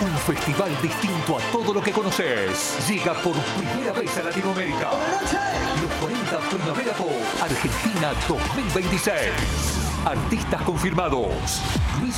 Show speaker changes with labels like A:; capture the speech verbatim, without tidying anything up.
A: Un festival distinto a todo lo que conoces. Llega por primera vez a Latinoamérica. Los cuarenta Primavera Pop Argentina dos mil veintiséis. Artistas confirmados: Luis